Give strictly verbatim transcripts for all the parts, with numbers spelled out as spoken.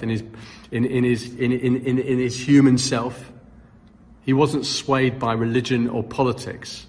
in his in, in his in, in, in, in his human self. He wasn't swayed by religion or politics.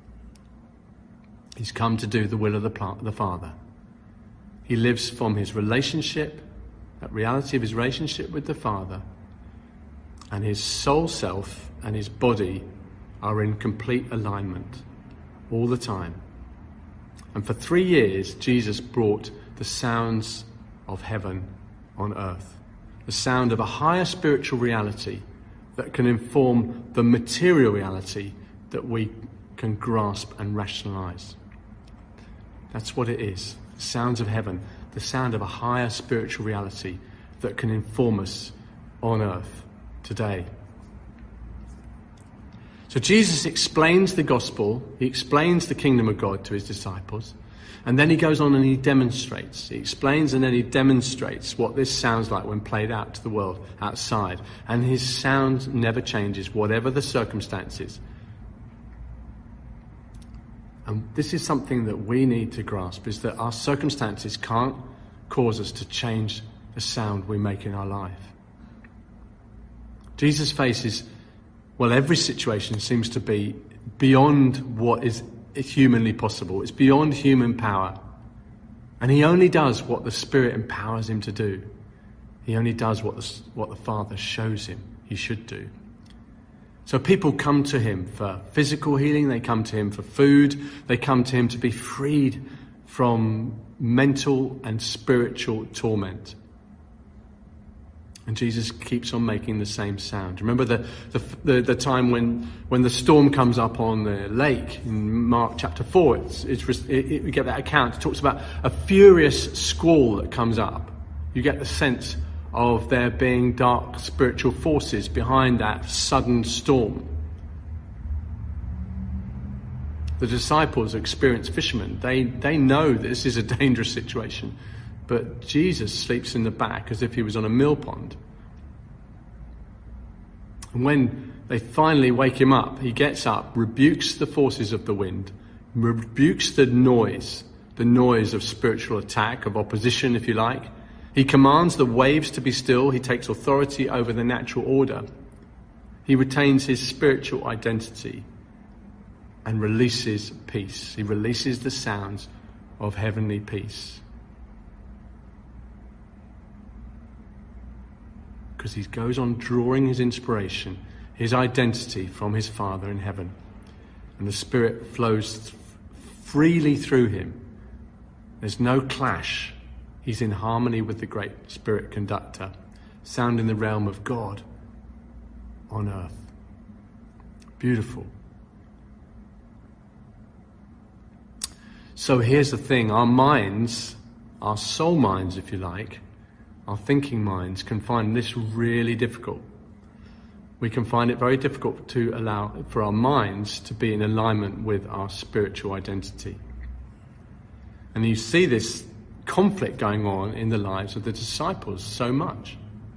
He's come to do the will of the, the Father. He lives from his relationship, that reality of his relationship with the Father, and his soul self and his body are in complete alignment all the time. And for three years, Jesus brought the sounds of heaven on earth, the sound of a higher spiritual reality that can inform the material reality that we can grasp and rationalize. That's what it is. The sounds of heaven, the sound of a higher spiritual reality that can inform us on earth today. So Jesus explains the gospel, he explains the kingdom of God to his disciples, and then he goes on and he demonstrates. He explains and then he demonstrates what this sounds like when played out to the world outside. And his sound never changes, whatever the circumstances. And this is something that we need to grasp, is that our circumstances can't cause us to change the sound we make in our life. Jesus faces, well, every situation seems to be beyond what is humanly possible. It's beyond human power. And he only does what the Spirit empowers him to do. He only does what the, what the Father shows him he should do. So people come to him for physical healing, they come to him for food, they come to him to be freed from mental and spiritual torment. And Jesus keeps on making the same sound. Remember the the, the, the time when, when the storm comes up on the lake in Mark chapter four. It's, it's, it, it, we get that account. It talks about a furious squall that comes up. You get the sense of there being dark spiritual forces behind that sudden storm. The disciples, experienced fishermen, they, they know this is a dangerous situation. But Jesus sleeps in the back as if he was on a mill pond. And when they finally wake him up, he gets up, rebukes the forces of the wind, rebukes the noise, the noise of spiritual attack, of opposition, if you like. He commands the waves to be still. He takes authority over the natural order. He retains his spiritual identity and releases peace. He releases the sounds of heavenly peace. Because he goes on drawing his inspiration, his identity from his Father in heaven. And the Spirit flows th- freely through him. There's no clash. He's in harmony with the great Spirit conductor, sound in the realm of God on earth. Beautiful. So here's the thing. Our minds, our soul minds, if you like, our thinking minds can find this really difficult. We can find it very difficult to allow for our minds to be in alignment with our spiritual identity. And you see this conflict going on in the lives of the disciples so much.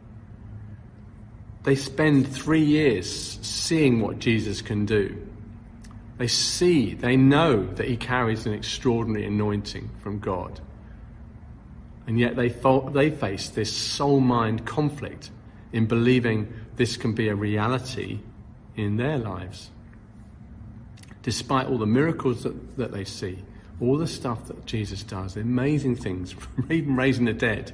They spend three years seeing what Jesus can do. They see, they know that he carries an extraordinary anointing from God. And yet they they face this soul-mind conflict in believing this can be a reality in their lives. Despite all the miracles that, that they see, all the stuff that Jesus does, the amazing things, even raising the dead,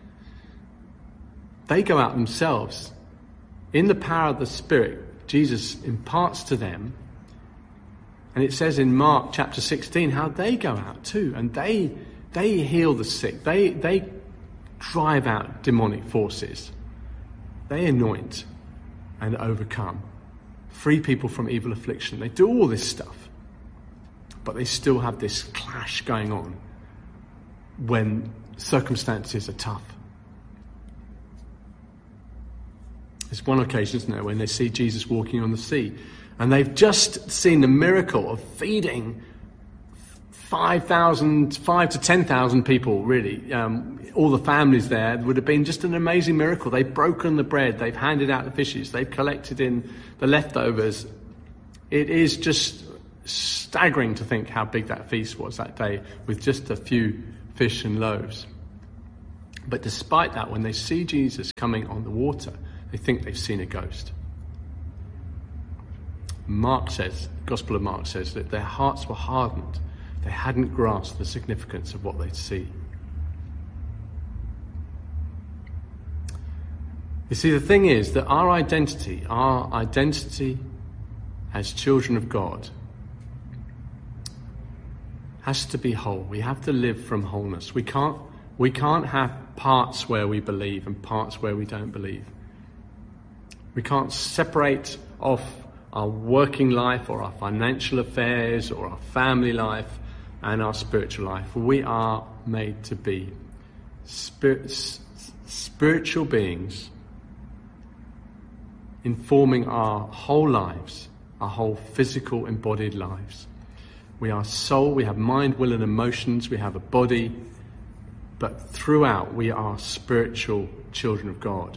they go out themselves. In the power of the Spirit, Jesus imparts to them, and it says in Mark chapter sixteen how they go out too, and they They heal the sick. They they drive out demonic forces. They anoint and overcome. Free people from evil affliction. They do all this stuff. But they still have this clash going on when circumstances are tough. There's one occasion, isn't there, when they see Jesus walking on the sea. And they've just seen the miracle of feeding five thousand, five to ten thousand people, really. Um, all the families there. It would have been just an amazing miracle. They've broken the bread. They've handed out the fishes. They've collected in the leftovers. It is just staggering to think how big that feast was that day with just a few fish and loaves. But despite that, when they see Jesus coming on the water, they think they've seen a ghost. Mark says, the Gospel of Mark says that their hearts were hardened. They hadn't grasped the significance of what they'd see. You see, the thing is that our identity, our identity as children of God, has to be whole. We have to live from wholeness. We can't, we can't have parts where we believe and parts where we don't believe. We can't separate off our working life or our financial affairs or our family life and our spiritual life. We are made to be spirit, spiritual beings, informing our whole lives, our whole physical embodied lives. We are soul, we have mind, will and emotions, we have a body, but throughout we are spiritual children of God.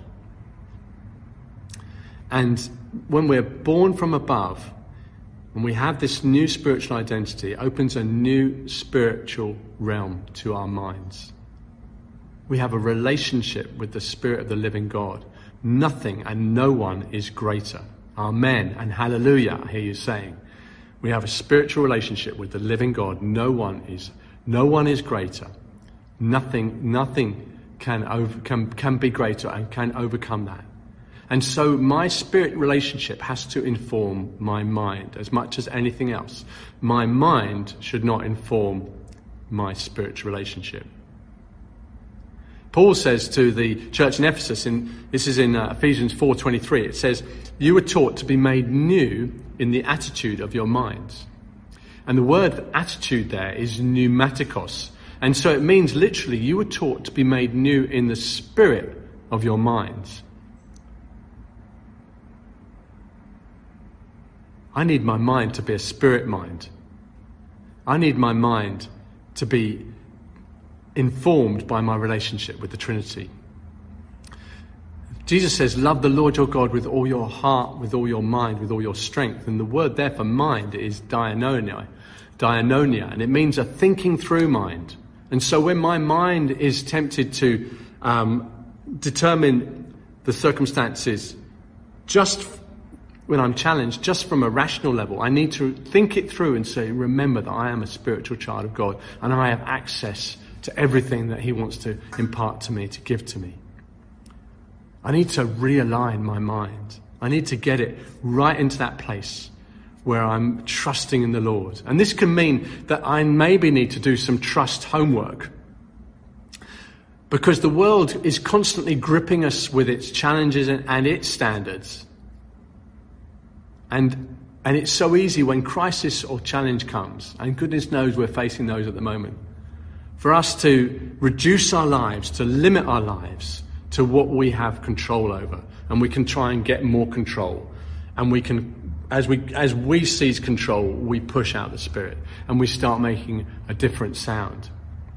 And when we're born from above, when we have this new spiritual identity, it opens a new spiritual realm to our minds. We have a relationship with the Spirit of the living God. Nothing and no one is greater. Amen and hallelujah, I hear you saying. We have a spiritual relationship with the living God. No one is, no one is greater. Nothing, nothing can over, can, can be greater and can overcome that. And so my spirit relationship has to inform my mind as much as anything else. My mind should not inform my spiritual relationship. Paul says to the church in Ephesus, in, this is in uh, Ephesians four twenty-three, it says, you were taught to be made new in the attitude of your minds. And the word attitude there is pneumatikos. And so it means literally you were taught to be made new in the spirit of your minds. I need my mind to be a spirit mind. I need my mind to be informed by my relationship with the Trinity. Jesus says, love the Lord your God with all your heart, with all your mind, with all your strength. And the word there for mind is dianonia, dianonia, and it means a thinking through mind. And so when my mind is tempted to um, determine the circumstances just when I'm challenged, just from a rational level, I need to think it through and say, remember that I am a spiritual child of God and I have access to everything that he wants to impart to me, to give to me. I need to realign my mind. I need to get it right into that place where I'm trusting in the Lord. And this can mean that I maybe need to do some trust homework, because the world is constantly gripping us with its challenges and, and its standards. And and it's so easy when crisis or challenge comes, and goodness knows we're facing those at the moment, for us to reduce our lives, to limit our lives to what we have control over. And we can try and get more control. And we can, as we as we seize control, we push out the Spirit and we start making a different sound.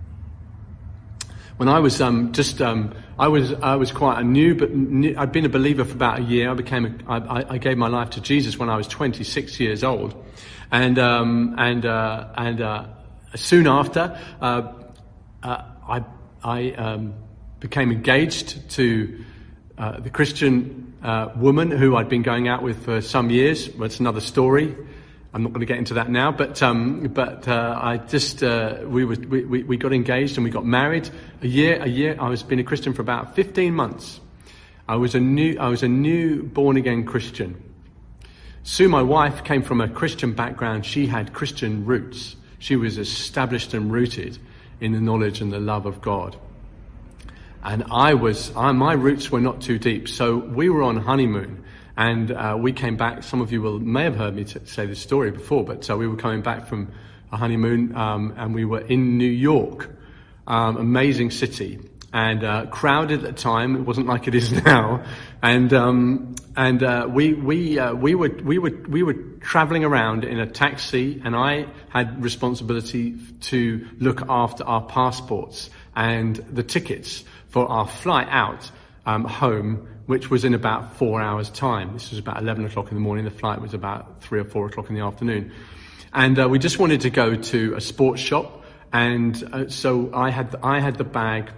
When I was um, just, um, I was I was quite a new, but new, I'd been a believer for about a year. I became, a, I, I gave my life to Jesus when I was twenty-six years old, and um, and uh, and uh, soon after, uh, uh, I I um, became engaged to uh, the Christian uh, woman who I'd been going out with for some years. That's another story. I'm not going to get into that now, but um, but uh, I just uh, we were we, we got engaged and we got married. A year a year. I was been a Christian for about fifteen months. I was a new I was a new born again Christian. Sue, my wife, came from a Christian background. She had Christian roots. She was established and rooted in the knowledge and the love of God. And I was I, my roots were not too deep, so we were on honeymoon. And uh, we came back. Some of you will may have heard me t- say this story before, but uh, we were coming back from a honeymoon, um, and we were in New York, um, amazing city, and uh, crowded at the time. It wasn't like it is now, and um, and uh, we we uh, we were we were we were traveling around in a taxi, and I had responsibility to look after our passports and the tickets for our flight out um, home, which was in about four hours' time. This was about eleven o'clock in the morning. The flight was about three or four o'clock in the afternoon. And uh, we just wanted to go to a sports shop. And uh, so I had I had the bag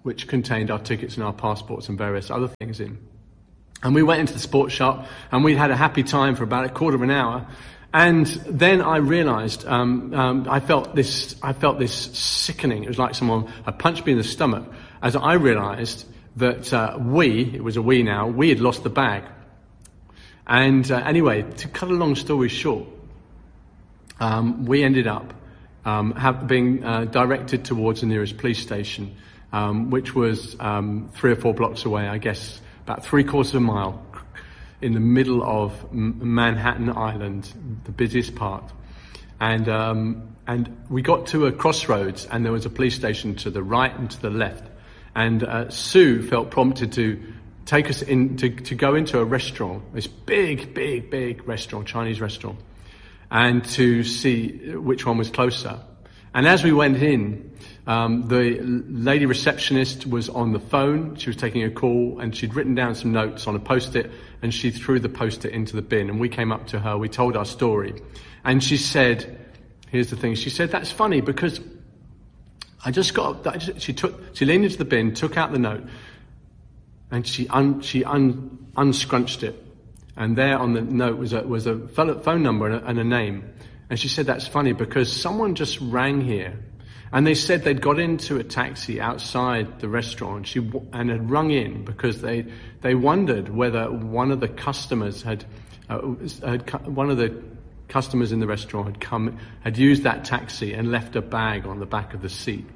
which contained our tickets and our passports and various other things in. And we went into the sports shop, and we had a happy time for about a quarter of an hour. And then I realised um, um, I felt this. I felt this sickening. It was like someone had punched me in the stomach. As I realised that uh, we, it was a we now, we had lost the bag. And uh, anyway, to cut a long story short, um, we ended up um, have, being uh, directed towards the nearest police station, um, which was um, three or four blocks away, I guess, about three quarters of a mile in the middle of M- Manhattan Island, the busiest part. And um, and we got to a crossroads, and there was a police station to the right and to the left. And uh, Sue felt prompted to take us in to, to go into a restaurant, this big, big, big restaurant, Chinese restaurant, and to see which one was closer. And as we went in, um, the lady receptionist was on the phone. She was taking a call, and she'd written down some notes on a post-it, and she threw the post-it into the bin. And we came up to her, we told our story, and she said, here's the thing, she said, that's funny because I just got, I just, she took, she leaned into the bin, took out the note, and she un, she un, unscrunched it. And there on the note was a, was a phone number and a, and a name. And she said, that's funny because someone just rang here, and they said they'd got into a taxi outside the restaurant. She and had rung in because they they wondered whether one of the customers had, uh, had one of the customers in the restaurant had come had used that taxi and left a bag on the back of the seat.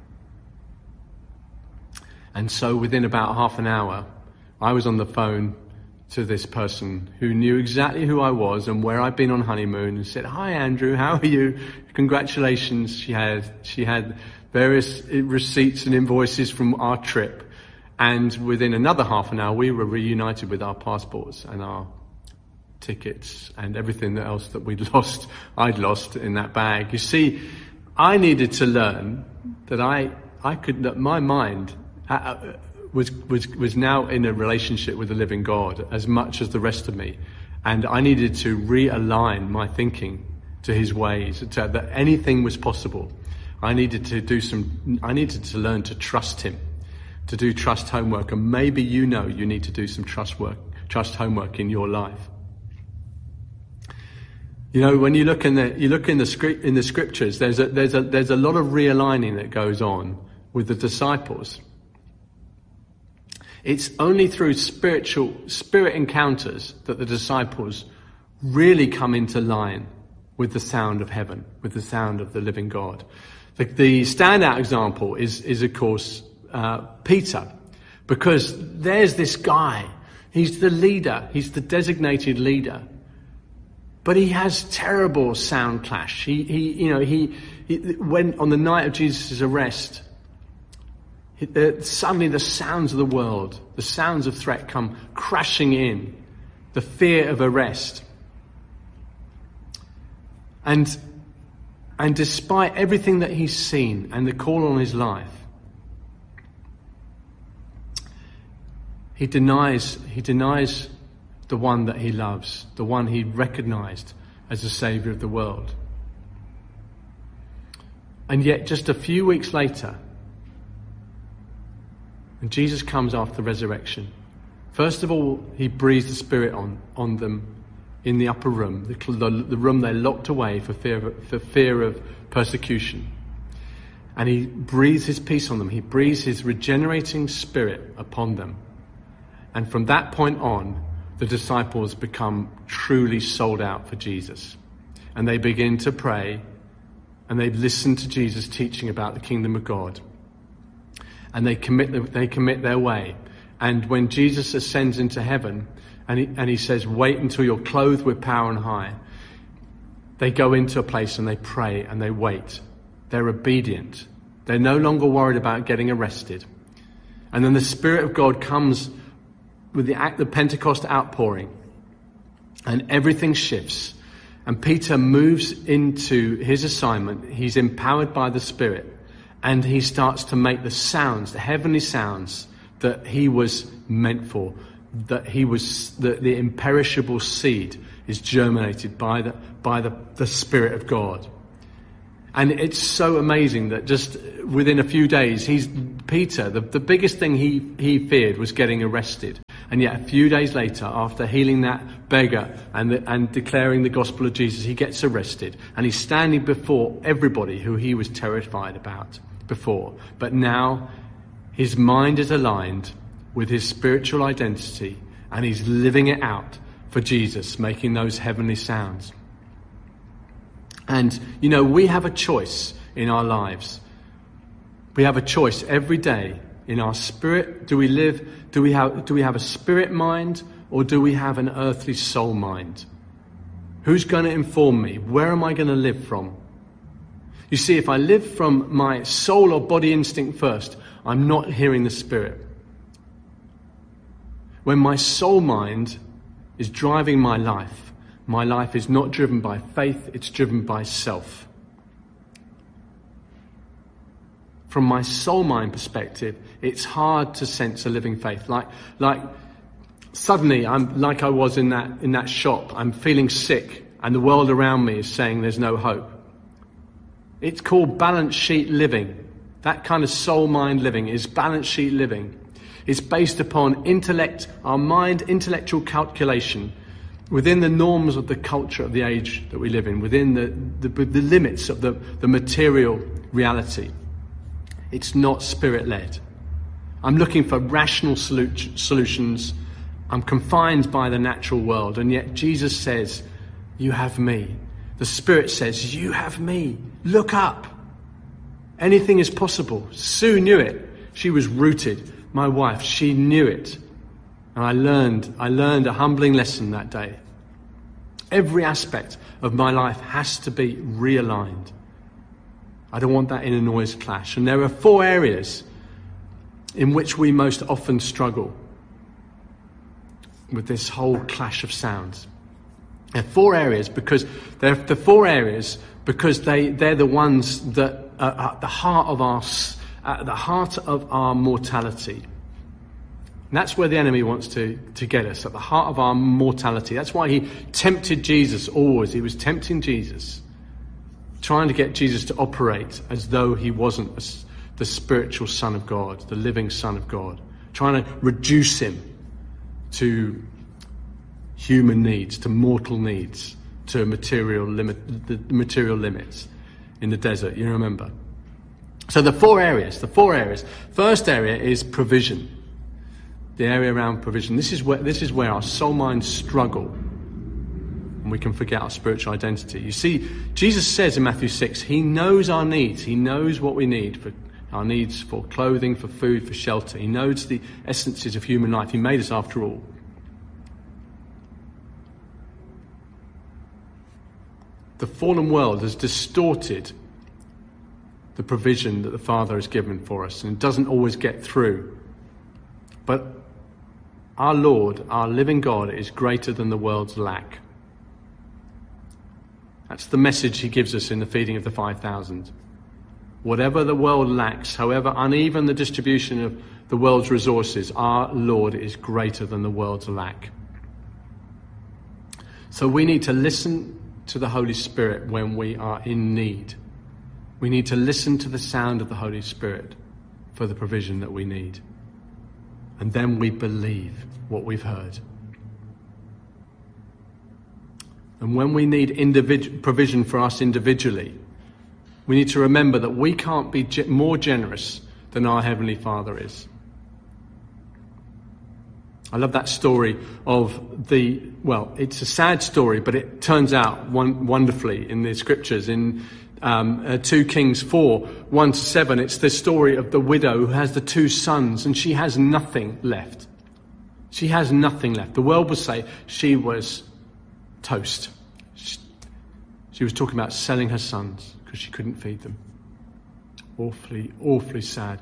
And so within about half an hour, I was on the phone to this person who knew exactly who I was and where I'd been on honeymoon, and said, "Hi Andrew, how are you? Congratulations." She had she had various receipts and invoices from our trip, and within another half an hour we were reunited with our passports and our tickets and everything else that we'd lost, I'd lost in that bag. You see, I needed to learn that I I could that my mind uh, was was was now in a relationship with the living God as much as the rest of me, and I needed to realign my thinking to His ways, to, that anything was possible. I needed to do some. I needed to learn to trust Him, to do trust homework, and maybe you know you need to do some trust work, trust homework in your life. You know, when you look in the you look in the script in the scriptures, there's a there's a there's a lot of realigning that goes on with the disciples. It's only through spiritual spirit encounters that the disciples really come into line with the sound of heaven, with the sound of the living God. The, the standout example is, is of course, uh, Peter, because there's this guy. He's the leader. He's the designated leader, but he has terrible sound clash. He, he you know, he, he when on the night of Jesus' arrest. Uh, suddenly the sounds of the world, the sounds of threat come crashing in, the fear of arrest. And, and despite everything that he's seen and the call on his life, he denies, he denies the one that he loves, the one he recognized as the Savior of the world. And yet just a few weeks later, and Jesus comes after the resurrection, first of all, he breathes the Spirit on, on them in the upper room, the, the, the room they locked away for fear, of, for fear of persecution. And he breathes his peace on them. He breathes his regenerating Spirit upon them. And from that point on, the disciples become truly sold out for Jesus. And they begin to pray, and they listen to Jesus teaching about the kingdom of God. And they commit, they commit their way. And when Jesus ascends into heaven, and he, and he says, wait until you're clothed with power and high, they go into a place and they pray and they wait. They're obedient. They're no longer worried about getting arrested. And then the Spirit of God comes with the act of Pentecost outpouring, and everything shifts. And Peter moves into his assignment. He's empowered by the Spirit. And he starts to make the sounds, the heavenly sounds that he was meant for, that he was, the, the imperishable seed is germinated by the, by the, the Spirit of God. And it's so amazing that just within a few days, he's Peter, the, the biggest thing he, he feared was getting arrested. And yet a few days later, after healing that beggar and, the, and declaring the gospel of Jesus, he gets arrested. And he's standing before everybody who he was terrified about before. But now his mind is aligned with his spiritual identity, and he's living it out for Jesus, making those heavenly sounds. And, you know, we have a choice in our lives. We have a choice every day in our spirit. Do we live, do we have, do we have a spirit mind, or do we have an earthly soul mind? Who's going to inform me? Where am I going to live from? You see, if I live from my soul or body instinct first, I'm not hearing the Spirit. When my soul mind is driving my life, my life is not driven by faith, it's driven by self. From my soul mind perspective, it's hard to sense a living faith. Like, like suddenly, I'm like I was in that in that shop. I'm feeling sick, and the world around me is saying there's no hope. It's called balance sheet living. That kind of soul mind living is balance sheet living. It's based upon intellect, our mind, intellectual calculation, within the norms of the culture of the age that we live in, within the, the, the limits of the, the material reality. It's not spirit-led. I'm looking for rational solu- solutions. I'm confined by the natural world, and yet Jesus says, you have me. The Spirit says, you have me. Look up. Anything is possible. Sue knew it. She was rooted. My wife, she knew it. And I learned, I learned a humbling lesson that day. Every aspect of my life has to be realigned. I don't want that in a noise clash. And there are four areas in which we most often struggle with this whole clash of sounds. There are four areas because they're the four areas because they, they're the ones that are at the heart of our at the heart of our mortality. And that's where the enemy wants to, to get us, at the heart of our mortality. That's why he tempted Jesus always. He was tempting Jesus, trying to get Jesus to operate as though he wasn't a, the spiritual Son of God, the living Son of God, trying to reduce him to human needs, to mortal needs, to material limit, the material limits in the desert. You remember? So the four areas, the four areas. First area is provision. The area around provision. This is where this is where our soul minds struggle, and we can forget our spiritual identity. You see, Jesus says in Matthew six, he knows our needs. He knows what we need for our needs for clothing, for food, for shelter. He knows the essences of human life. He made us after all. The fallen world has distorted the provision that the Father has given for us, and it doesn't always get through. But our Lord, our living God, is greater than the world's lack. That's the message he gives us in the feeding of the five thousand. Whatever the world lacks, however uneven the distribution of the world's resources, our Lord is greater than the world's lack. So we need to listen to the Holy Spirit when we are in need. We need to listen to the sound of the Holy Spirit for the provision that we need. And then we believe what we've heard. And when we need individual provision for us individually, we need to remember that we can't be ge- more generous than our Heavenly Father is. I love that story of the, well, it's a sad story, but it turns out one, wonderfully in the scriptures. In um, uh, two Kings four, one to seven, it's the story of the widow who has the two sons, and she has nothing left. She has nothing left. The world would say she was toast. She, she was talking about selling her sons because she couldn't feed them. Awfully, awfully sad.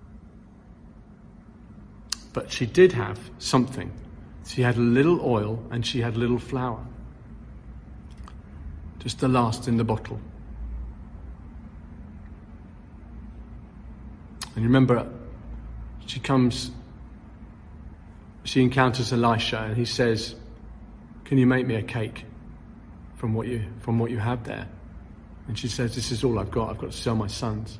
But she did have something. She had a little oil and she had a little flour. Just the last in the bottle. And you remember, she comes, she encounters Elisha and he says, "Can you make me a cake from what you from what you have there?" And she says, this is all I've got. I've got to sell my sons.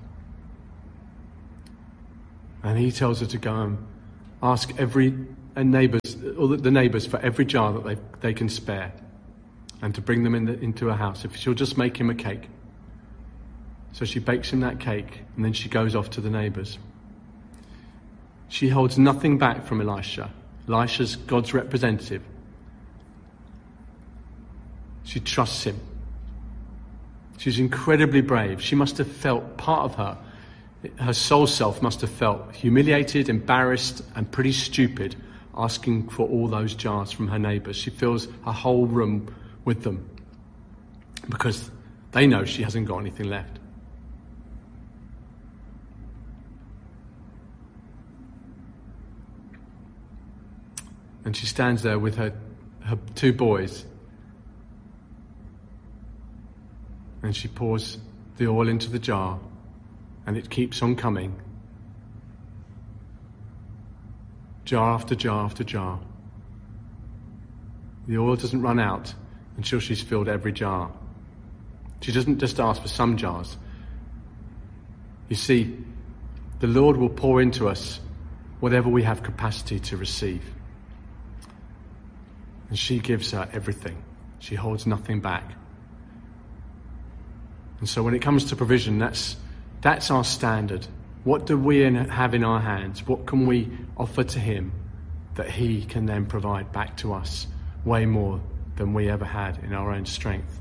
And he tells her to go and ask every and neighbours, or the neighbours, for every jar that they they can spare, and to bring them in the, into a house. If she'll just make him a cake. So she bakes him that cake, and then she goes off to the neighbours. She holds nothing back from Elisha. Elisha's God's representative. She trusts him. She's incredibly brave. She must have felt, part of her, her soul self must have felt humiliated, embarrassed, and pretty stupid asking for all those jars from her neighbours. She fills her whole room with them because they know she hasn't got anything left. And she stands there with her, her two boys. And she pours the oil into the jar, and it keeps on coming. Jar after jar after jar. The oil doesn't run out until she's filled every jar. She doesn't just ask for some jars. You see, the Lord will pour into us whatever we have capacity to receive. And she gives her everything. She holds nothing back. And so when it comes to provision, that's that's our standard. What do we have in our hands? What can we offer to him that he can then provide back to us way more than we ever had in our own strength?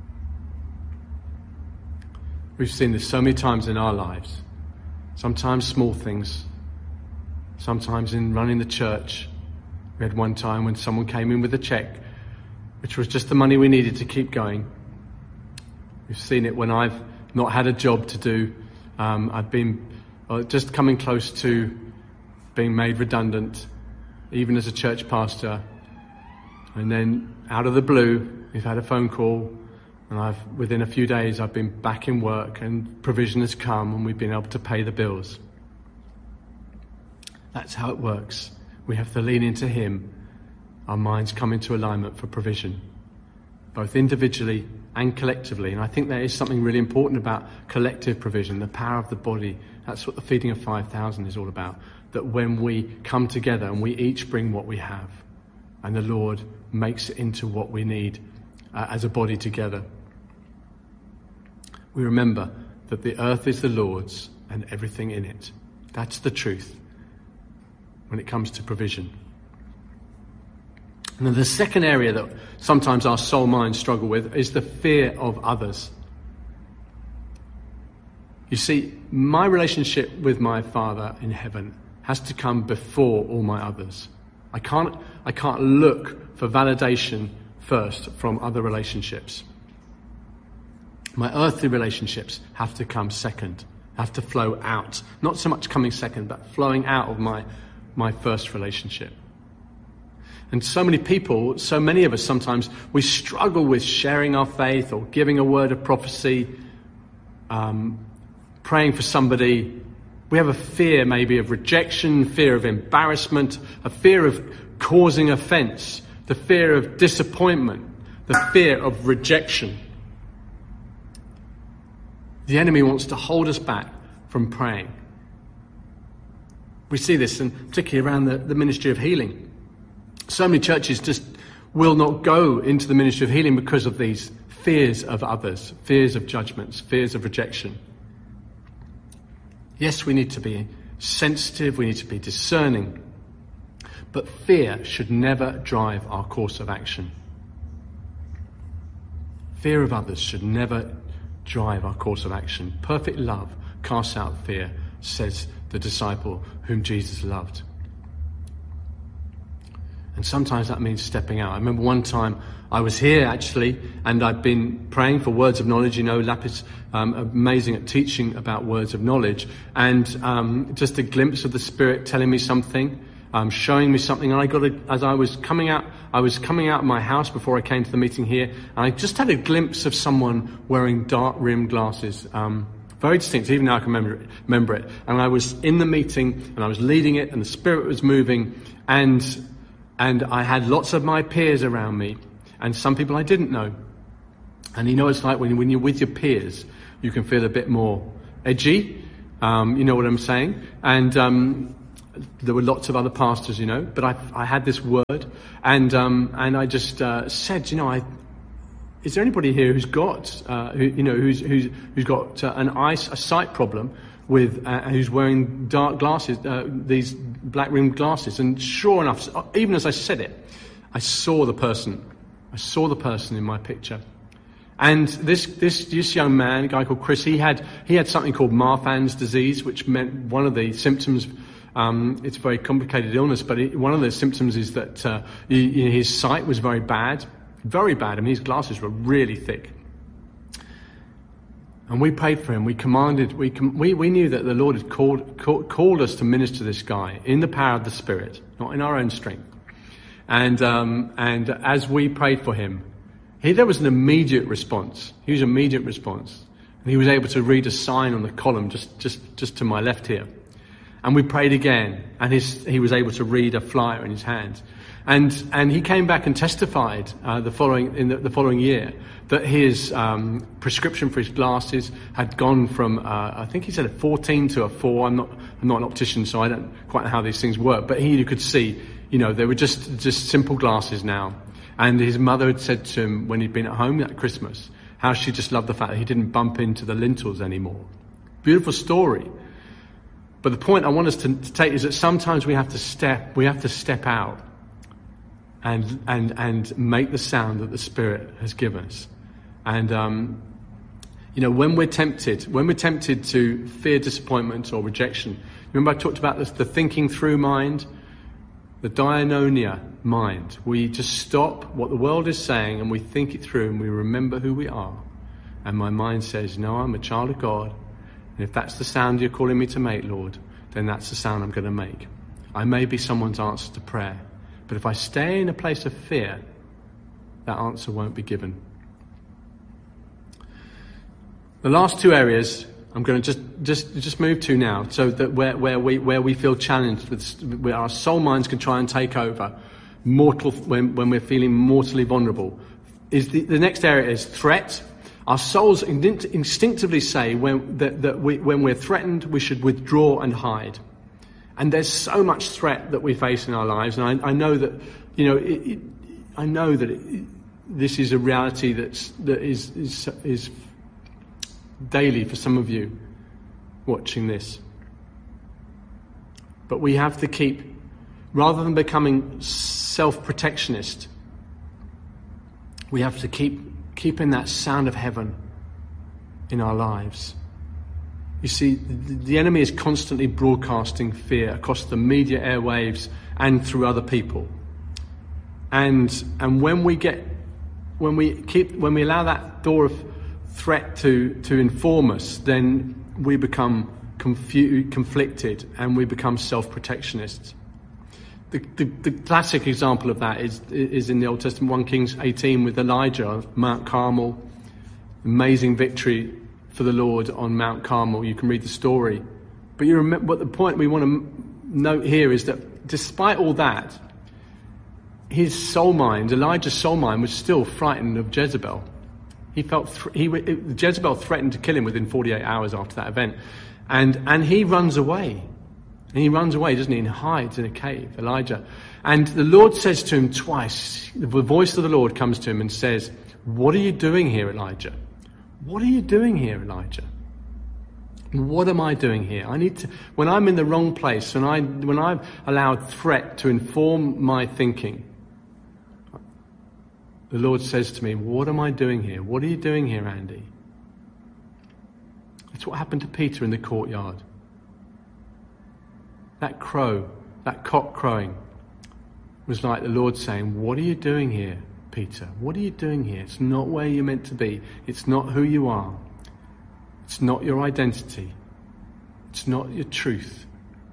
We've seen this so many times in our lives. Sometimes small things. Sometimes in running the church. We had one time when someone came in with a cheque, which was just the money we needed to keep going. We've seen it when I've not had a job to do. Um, I've been uh, just coming close to being made redundant, even as a church pastor. And then out of the blue, we've had a phone call, and I've within a few days I've been back in work, and provision has come, and we've been able to pay the bills. That's how it works. We have to lean into him. Our minds come into alignment for provision, both individually and collectively. And I think there is something really important about collective provision, the power of the body. That's what the feeding of five thousand is all about. That when we come together and we each bring what we have, and the Lord makes it into what we need uh, as a body together. We remember that the earth is the Lord's and everything in it. That's the truth when it comes to provision. And then the second area that sometimes our soul minds struggle with is the fear of others. You see, my relationship with my Father in heaven has to come before all my others. I can't, I can't look for validation first from other relationships. My earthly relationships have to come second, have to flow out. Not so much coming second, but flowing out of my, my first relationship. And so many people, so many of us sometimes, we struggle with sharing our faith or giving a word of prophecy, um, praying for somebody. We have a fear maybe of rejection, fear of embarrassment, a fear of causing offense, the fear of disappointment, the fear of rejection. The enemy wants to hold us back from praying. We see this, and particularly around the, the ministry of healing. So many churches just will not go into the ministry of healing because of these fears of others, fears of judgments, fears of rejection. Yes, we need to be sensitive, we need to be discerning, but fear should never drive our course of action. Fear of others should never drive our course of action. Perfect love casts out fear, says the disciple whom Jesus loved. And sometimes that means stepping out. I remember one time I was here actually, and I'd been praying for words of knowledge. You know, Lapis, um, amazing at teaching about words of knowledge, and um, just a glimpse of the Spirit telling me something, um, showing me something. And I got a, as I was coming out, I was coming out of my house before I came to the meeting here, and I just had a glimpse of someone wearing dark rimmed glasses. Um, Very distinct, even now I can remember it, remember it. And I was in the meeting, and I was leading it, and the Spirit was moving, and and I had lots of my peers around me, and some people I didn't know. And you know it's like when, when you're with your peers, you can feel a bit more edgy. Um, you know what I'm saying? And um, there were lots of other pastors, you know, but I, I had this word, and um, and I just uh, said, you know, I, is there anybody here who's got, uh, who, you know, who's who's who's got uh, an eye, a sight problem with, uh, who's wearing dark glasses, uh, these black rimmed glasses? And sure enough, even as I said it, I saw the person. I saw the person in my picture. And this, this, this young man, a guy called Chris, he had, he had something called Marfan's disease, which meant one of the symptoms, um, it's a very complicated illness, but it, one of the symptoms is that, uh, he, his sight was very bad, very bad. I mean, his glasses were really thick. And we prayed for him. We commanded, we, com- we, we knew that the Lord had called, called, called us to minister to this guy in the power of the Spirit, not in our own strength. And, um, and as we prayed for him, He, there was an immediate response. He was immediate response. And he was able to read a sign on the column just, just, just to my left here. And we prayed again, and his, he was able to read a flyer in his hand. And, and he came back and testified, uh, the following, in the, the following year that his, um, prescription for his glasses had gone from, uh, I think he said a fourteen to a four. I'm not, I'm not an optician, so I don't quite know how these things work, but he could see, you know, they were just, just simple glasses now. And his mother had said to him when he'd been at home that Christmas, how she just loved the fact that he didn't bump into the lintels anymore. Beautiful story. But the point I want us to, to take is that sometimes we have to step, we have to step out and and and make the sound that the Spirit has given us. And um, you know, when we're tempted, when we're tempted to fear disappointment or rejection, remember I talked about this, the thinking through mind. The Dianonia mind. We just stop what the world is saying and we think it through and we remember who we are. And my mind says, no, I'm a child of God. And if that's the sound you're calling me to make, Lord, then that's the sound I'm going to make. I may be someone's answer to prayer. But if I stay in a place of fear, that answer won't be given. The last two areas I'm going to just, just, just move to now, so that where, where we, where we feel challenged with, where our soul minds can try and take over, mortal, when, when we're feeling mortally vulnerable, is the, the next area is threat. Our souls instinctively say when, that, that we, when we're threatened, we should withdraw and hide. And there's so much threat that we face in our lives, and I, I know that, you know, it, it, I know that it, this is a reality that's, that is, is, is daily for some of you watching this. But we have to keep, rather than becoming self-protectionist, we have to keep keeping that sound of heaven in our lives. You see, the, the enemy is constantly broadcasting fear across the media airwaves and through other people. And and when we get when we keep when we allow that door of threat to, to inform us, then we become confu- conflicted and we become self-protectionists. The, the, the classic example of that is, is in the Old Testament, First Kings eighteen with Elijah on Mount Carmel. Amazing victory for the Lord on Mount Carmel. You can read the story. But you remember, what the point we want to note here is that despite all that, his soul mind, Elijah's soul mind, was still frightened of Jezebel. He felt th- he it, Jezebel threatened to kill him within forty-eight hours after that event, and and he runs away, and he runs away, doesn't he? And hides in a cave, Elijah. And the Lord says to him twice. The voice of the Lord comes to him and says, "What are you doing here, Elijah? What are you doing here, Elijah? What am I doing here? I need to. When I'm in the wrong place, when I when I've allowed threat to inform my thinking." The Lord says to me, what am I doing here? What are you doing here, Andy? It's what happened to Peter in the courtyard. That crow, that cock crowing, was like the Lord saying, what are you doing here, Peter? What are you doing here? It's not where you're meant to be. It's not who you are. It's not your identity. It's not your truth.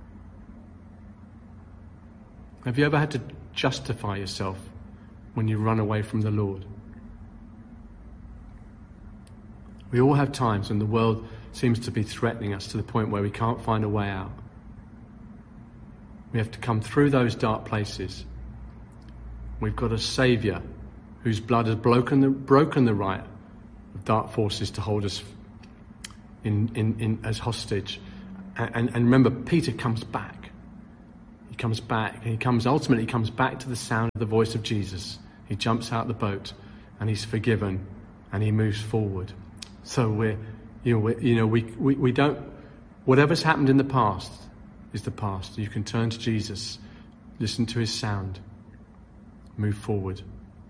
Have you ever had to justify yourself when you run away from the Lord? We all have times when the world seems to be threatening us to the point where we can't find a way out. We have to come through those dark places. We've got a Saviour whose blood has broken the, broken the right of dark forces to hold us in, in, in as hostage. And, and remember, Peter comes back. He comes back, and he comes, ultimately, he comes back to the sound of the voice of Jesus. He jumps out the boat, and he's forgiven, and he moves forward. So we're, you know, we're, you know, we, we, we don't, whatever's happened in the past is the past. You can turn to Jesus, listen to his sound, move forward.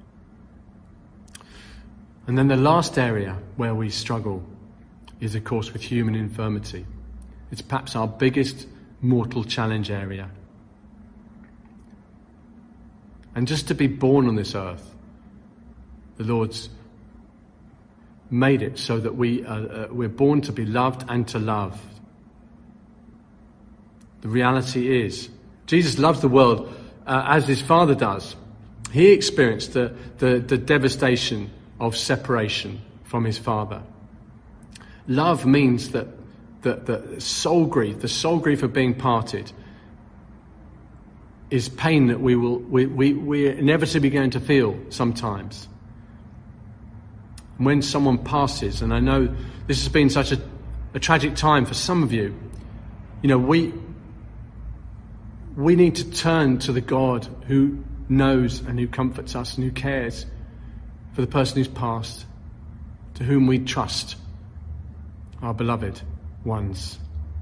And then the last area where we struggle is, of course, with human infirmity. It's perhaps our biggest mortal challenge area. And just to be born on this earth, the Lord's made it so that we uh, uh, we're born to be loved and to love. The reality is, Jesus loves the world uh, as his Father does. He experienced the, the, the devastation of separation from his Father. Love means that the, the soul grief, the soul grief of being parted, is pain that we will we, we, we're inevitably going to feel sometimes. When someone passes, and I know this has been such a, a tragic time for some of you, you know, we we need to turn to the God who knows and who comforts us and who cares for the person who's passed, to whom we trust, our beloved ones.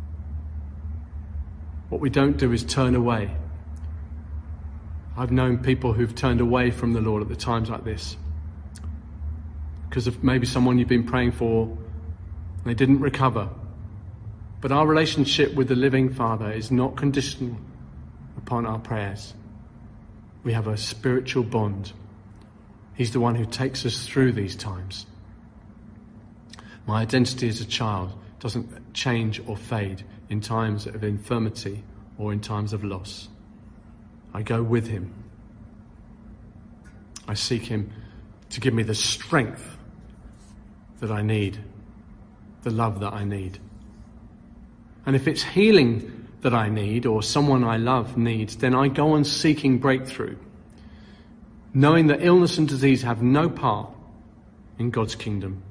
What we don't do is turn away. I've known people who've turned away from the Lord at the times like this because of maybe someone you've been praying for, they didn't recover. But our relationship with the living Father is not conditional upon our prayers. We have a spiritual bond. He's the one who takes us through these times. My identity as a child doesn't change or fade in times of infirmity or in times of loss. I go with him. I seek him to give me the strength that I need, the love that I need. And if it's healing that I need or someone I love needs, then I go on seeking breakthrough, knowing that illness and disease have no part in God's kingdom.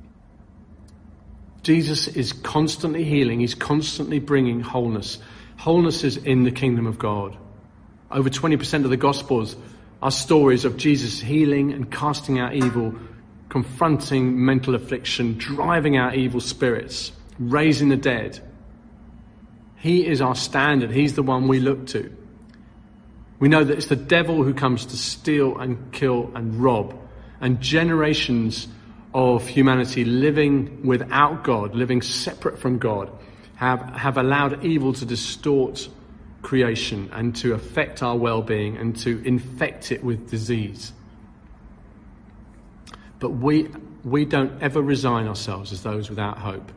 Jesus is constantly healing. He's constantly bringing wholeness. Wholeness is in the kingdom of God. Over twenty percent of the Gospels are stories of Jesus healing and casting out evil, confronting mental affliction, driving out evil spirits, raising the dead. He is our standard. He's the one we look to. We know that it's the devil who comes to steal and kill and rob, and generations of humanity living without God, living separate from God, have, have allowed evil to distort creation and to affect our well-being and to infect it with disease. But we we don't ever resign ourselves as those without hope.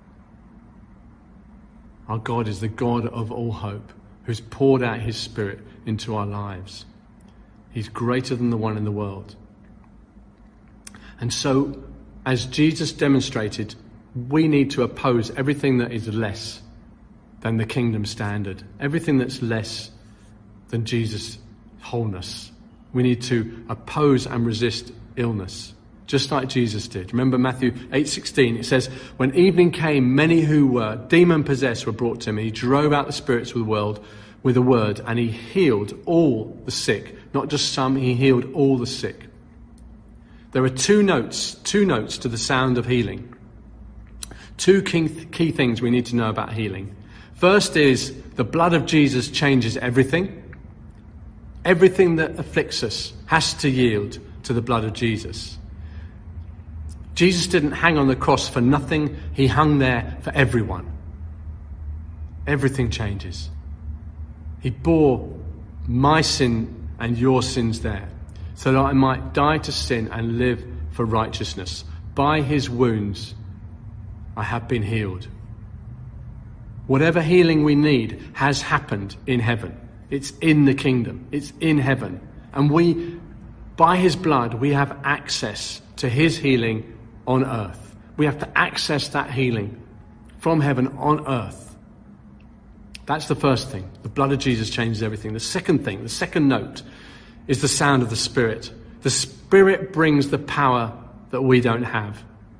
Our God is the God of all hope, who's poured out his Spirit into our lives. He's greater than the one in the world. And so, as Jesus demonstrated, we need to oppose everything that is less than the kingdom standard, everything that's less than Jesus' wholeness. We need to oppose and resist illness, just like Jesus did. Remember Matthew eight sixteen, it says, when evening came, many who were demon-possessed were brought to him. He drove out the spirits of the world with a word, and he healed all the sick. Not just some, he healed all the sick. There are two notes, two notes to the sound of healing. Two key, key things we need to know about healing. First is the blood of Jesus changes everything. Everything that afflicts us has to yield to the blood of Jesus. Jesus didn't hang on the cross for nothing. He hung there for everyone. Everything changes. He bore my sin and your sins there, so that I might die to sin and live for righteousness. By his wounds, I have been healed. Whatever healing we need has happened in heaven. It's in the kingdom. It's in heaven. And we, by his blood, we have access to his healing on earth. We have to access that healing from heaven on earth. That's the first thing. The blood of Jesus changes everything. The second thing, the second note, is the sound of the Spirit. The Spirit brings the power that we don't have.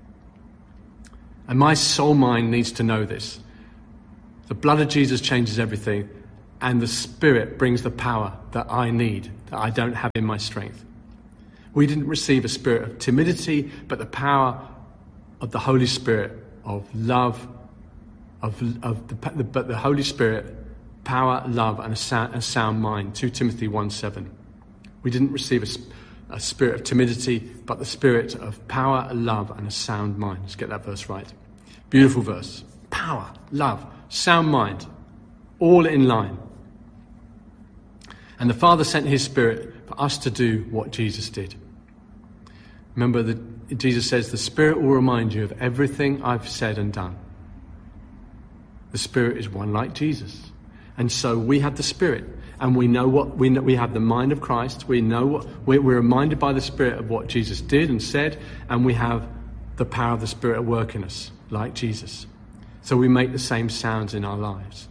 And my soul mind needs to know this. The blood of Jesus changes everything, and the Spirit brings the power that I need, that I don't have in my strength. We didn't receive a spirit of timidity, but the power of the Holy Spirit, of love, of, of the, the, but the Holy Spirit, power, love, and a sound, a sound mind. Second Timothy one seven. We didn't receive a, a spirit of timidity, but the spirit of power, love, and a sound mind. Let's get that verse right. Beautiful verse. Power, love, sound mind, all in line. And the Father sent his Spirit for us to do what Jesus did. Remember that Jesus says, the Spirit will remind you of everything I've said and done. The Spirit is one like Jesus. And so we have the Spirit, and we know what we know, we have the mind of Christ. We know what we're, we're reminded by the Spirit of what Jesus did and said, and we have the power of the Spirit at work in us, like Jesus. So we make the same sounds in our lives.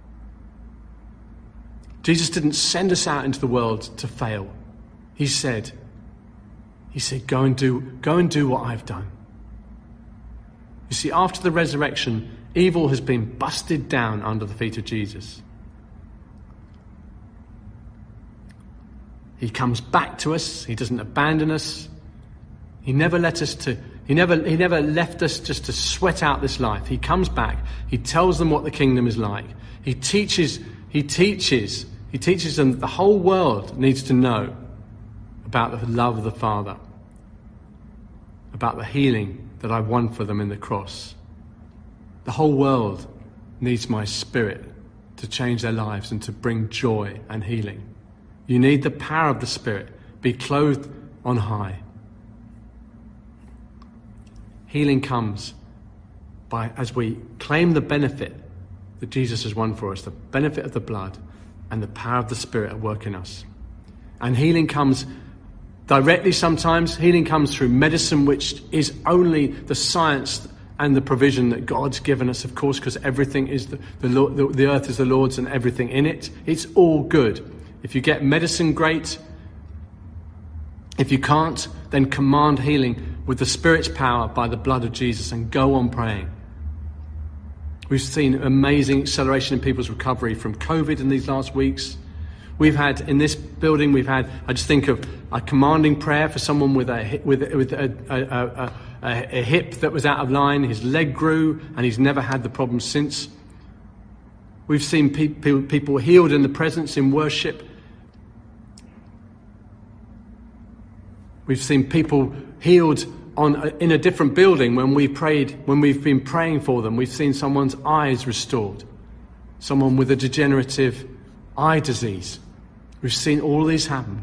Jesus didn't send us out into the world to fail. He said, He said, go and do, go and do what I've done. You see, after the resurrection, evil has been busted down under the feet of Jesus. He comes back to us. He doesn't abandon us. He never let us to, he never, he never left us just to sweat out this life. He comes back. He tells them what the kingdom is like. He teaches, he teaches, he teaches them that the whole world needs to know about the love of the Father, about the healing that I won for them in the cross. The whole world needs my Spirit to change their lives and to bring joy and healing. You need the power of the Spirit. Be clothed on high. Healing comes by as we claim the benefit that Jesus has won for us, the benefit of the blood and the power of the Spirit at work in us. And healing comes directly sometimes. Healing comes through medicine, which is only the science and the provision that God's given us, of course, because everything is the, the, the, the earth is the Lord's and everything in it. It's all good. If you get medicine, great. If you can't, then command healing with the Spirit's power by the blood of Jesus and go on praying. We've seen amazing acceleration in people's recovery from COVID in these last weeks. We've had, in this building, we've had, I just think of a commanding prayer for someone with a with, with a, a, a, a, a hip that was out of line. His leg grew and he's never had the problem since. We've seen pe- pe- people healed in the presence in worship. We've seen people healed on in a different building when we prayed, when we've been praying for them. We've seen someone's eyes restored. Someone with a degenerative eye disease. We've seen all these happen.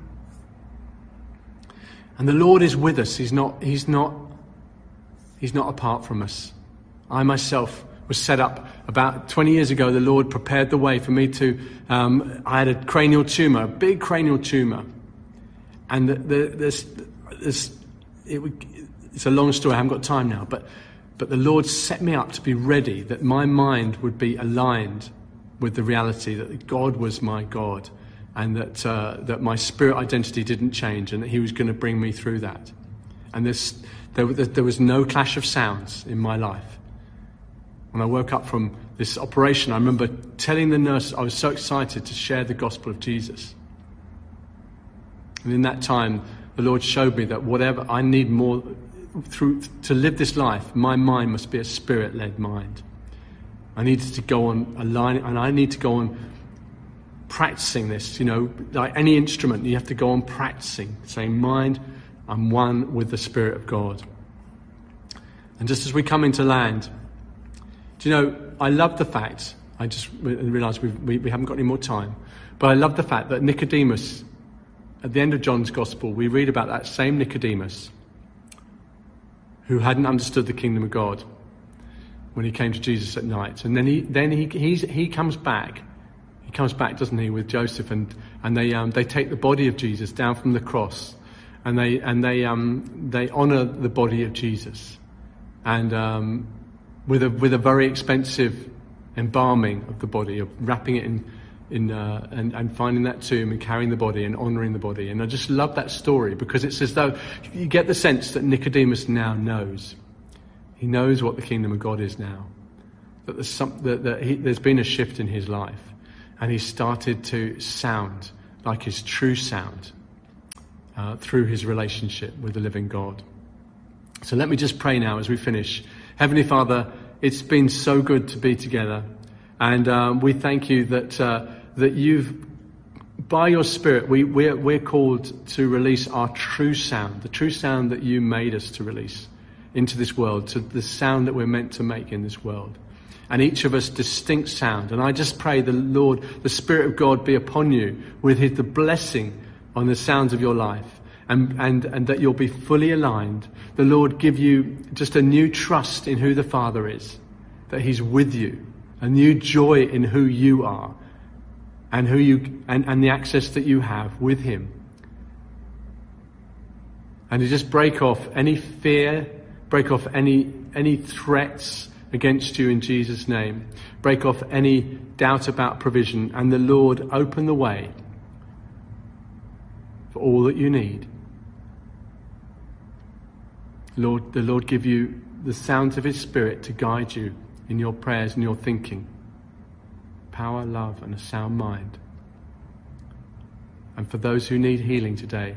And the Lord is with us. He's not, he's not, he's not apart from us. I myself was set up about twenty years ago. The Lord prepared the way for me to, um, I had a cranial tumor, a big cranial tumor. And the, the, this, this, it, it's a long story. I haven't got time now, but, but the Lord set me up to be ready, that my mind would be aligned with the reality that God was my God, and that uh, that my spirit identity didn't change, and that he was going to bring me through that. And this, there, there was no clash of sounds in my life. When I woke up from this operation, I remember telling the nurse I was so excited to share the gospel of Jesus. And in that time, the Lord showed me that whatever I need more through to live this life, my mind must be a spirit-led mind. I needed to go on aligning, and I need to go on practicing this. You know, like any instrument, you have to go on practicing, saying, "Mind, I'm one with the Spirit of God." And just as we come into land, do you know, I love the fact. I just realised we, we we haven't got any more time, but I love the fact that Nicodemus, at the end of John's Gospel, we read about that same Nicodemus who hadn't understood the kingdom of God when he came to Jesus at night. And then he then he he's, he comes back. He comes back, doesn't he, with Joseph, and and they um they take the body of Jesus down from the cross, and they and they um they honour the body of Jesus, and um with a with a very expensive embalming of the body, of wrapping it in in uh, and and finding that tomb and carrying the body and honouring the body. And I just love that story, because it's as though you get the sense that Nicodemus now knows. He knows what the kingdom of God is now. That there's, some, that, that he, there's been a shift in his life, and he's started to sound like his true sound uh, through his relationship with the living God. So let me just pray now as we finish. Heavenly Father, it's been so good to be together, and um, we thank you that uh, that you've, by your Spirit, we, we're, we're called to release our true sound, the true sound that you made us to release into this world, to the sound that we're meant to make in this world. And each of us distinct sound. And I just pray the Lord, the Spirit of God be upon you with his, the blessing on the sounds of your life, and, and, and that you'll be fully aligned. The Lord give you just a new trust in who the Father is, that he's with you, a new joy in who you are, and who you and, and the access that you have with him. And to just break off any fear, break off any any threats against you in Jesus' name. Break off any doubt about provision, and the Lord open the way for all that you need. Lord, the Lord give you the sounds of his Spirit to guide you in your prayers and your thinking. Power, love, and a sound mind. And for those who need healing today,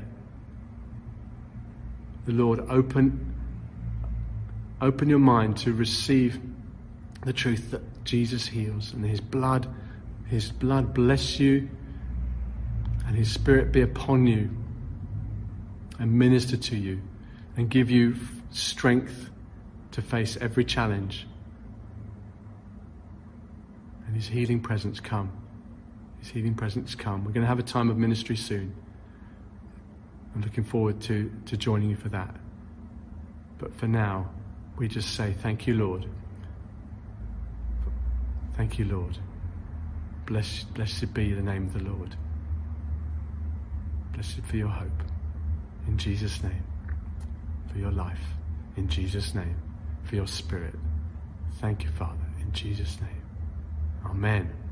the Lord open open your mind to receive the truth that Jesus heals, and his blood, his blood bless you, and his Spirit be upon you and minister to you and give you strength to face every challenge. And his healing presence come. His healing presence come. We're going to have a time of ministry soon. I'm looking forward to, to joining you for that. But for now, we just say, thank you, Lord. Thank you, Lord. Bless, blessed be the name of the Lord. Blessed for your hope. In Jesus' name. For your life. In Jesus' name. For your Spirit. Thank you, Father. In Jesus' name. Amen.